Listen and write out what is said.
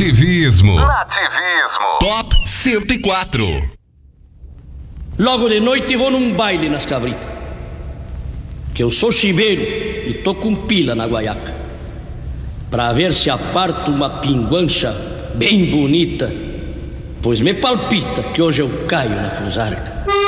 Nativismo. Top 104. Logo de noite vou num baile nas cabritas, que eu sou chiveiro e tô com pila na guaiaca, pra ver se aparto uma pinguancha bem bonita, pois me palpita que hoje eu caio na fusarca.